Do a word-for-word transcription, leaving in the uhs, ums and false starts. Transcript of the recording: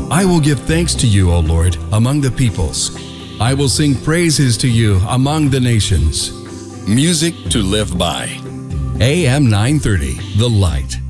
I will give thanks to you, O Lord, among the peoples. I will sing praises to you among the nations. Music to live by. A M nine thirty, The Light.